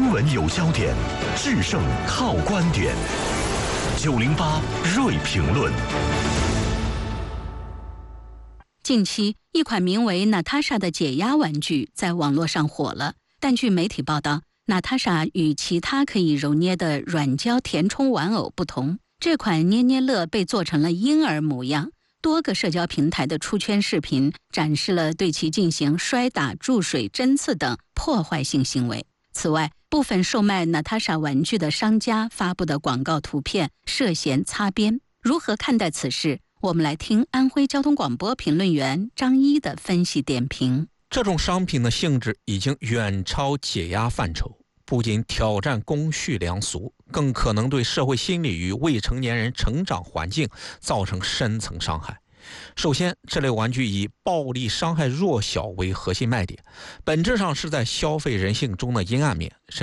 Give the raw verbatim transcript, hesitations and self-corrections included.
新闻有焦点，制胜靠观点。九零八锐评论。 近期，一款名为娜塔莎的解压玩具在网络上火了，但据媒体报道，娜塔莎与其他可以揉捏的软胶填充玩偶不同，这款捏捏乐被做成了婴儿模样。多个社交平台的出圈视频展示了对其进行摔打、注水、针刺等破坏性行为。此外，部分售卖娜塔莎玩具的商家发布的广告图片涉嫌擦边。如何看待此事？我们来听安徽交通广播评论员张一的分析点评。 这种商品的性质已经远超解压范畴，不仅挑战公序良俗，更可能对社会心理与未成年人成长环境造成深层伤害。首先，这类玩具以暴力伤害弱小为核心卖点，本质上是在消费人性中的阴暗面，